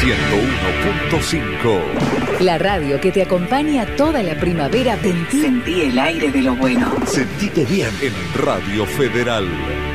101.5. La radio que te acompaña toda la primavera. Sentí el aire de lo bueno. Sentite bien en Radio Federal.